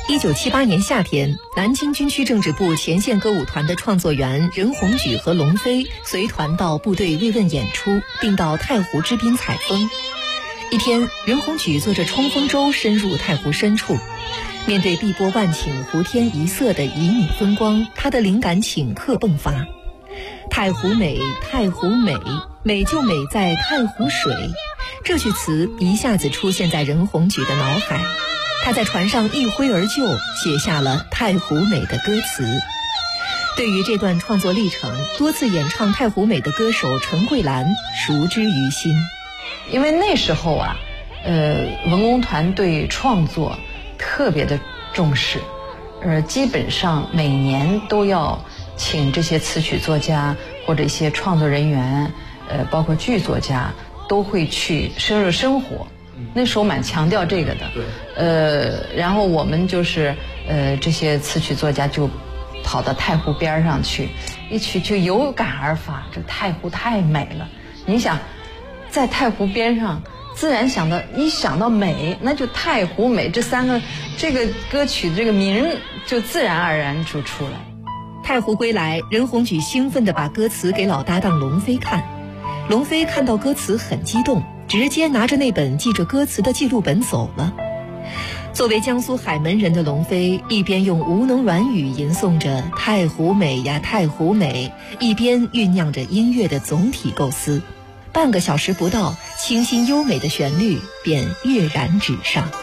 1978年夏天，南京军区政治部前线歌舞团的创作员任鸿举和龙飞随团到部队慰问演出，并到太湖之滨采风。一天，任鸿举坐着冲锋舟深入太湖深处，面对碧波万顷、湖天一色的旖旎风光，他的灵感顷刻迸发。太湖美，太湖美，美就美在太湖水。这句词一下子出现在任鸿举的脑海。他在船上一挥而就，写下了《太湖美》的歌词。对于这段创作历程，多次演唱《太湖美》的歌手陈慧兰熟知于心。 因为那时候啊，文工团对创作特别的重视，基本上每年都要请这些词曲作家或者一些创作人员，包括剧作家，都会去深入生活。那时候蛮强调这个的，对。然后我们就是这些词曲作家就跑到太湖边上去，一去就有感而发，这太湖太美了。你想，在太湖边上，自然一想到美，那就太湖美这三个，这个歌曲的这个名就自然而然就出来。 太湖归来，任鸿举兴奋地把歌词给老搭档龙飞看。龙飞看到歌词很激动，直接拿着那本记着歌词的记录本走了。作为江苏海门人的龙飞，一边用吴侬软语吟诵着太湖美呀太湖美，一边酝酿着音乐的总体构思。半个小时不到，清新优美的旋律便跃然纸上。